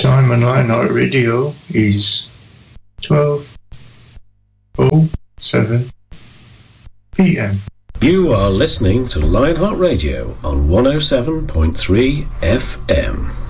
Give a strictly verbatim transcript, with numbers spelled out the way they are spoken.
Time on Lionheart Radio is twelve oh seven p m. You are listening to Lionheart Radio on one oh seven point three F M.